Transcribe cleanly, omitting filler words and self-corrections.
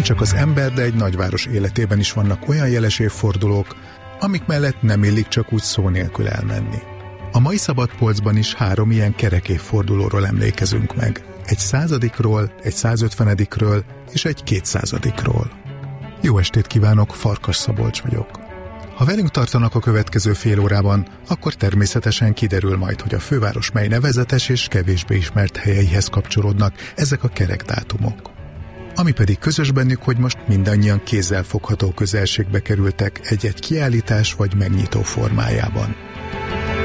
Nem csak az ember, de egy nagyváros életében is vannak olyan jeles évfordulók, amik mellett nem illik csak úgy szó nélkül elmenni. A mai Szabadpolcban is 3 ilyen kerek évfordulóról emlékezünk meg. Egy 100-ról, egy 150-ről és egy 200-ról. Jó estét kívánok, Farkas Szabolcs vagyok. Ha velünk tartanak a következő fél órában, akkor természetesen kiderül majd, hogy a főváros mely nevezetes és kevésbé ismert helyeihez kapcsolódnak ezek a kerek dátumok. Ami pedig közös bennük, hogy most mindannyian kézzelfogható közelségbe kerültek egy-egy kiállítás vagy megnyitó formájában.